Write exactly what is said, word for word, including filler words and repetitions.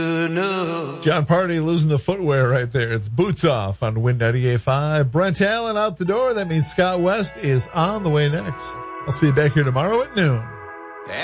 John Party losing the footwear right there. It's Boots Off on Win ninety-eight point five. Brent Allen out the door. That means Scott West is on the way next. I'll see you back here tomorrow at noon.